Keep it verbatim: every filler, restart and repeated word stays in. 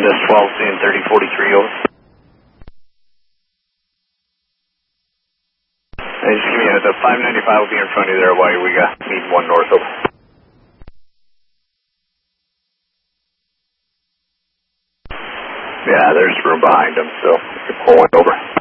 This twelve, seeing thirty forty-three, over. Hey, just give me a, the five ninety-five will be in front of you there while we got need one north, over. Yeah, there's room behind them, so you can pull one over.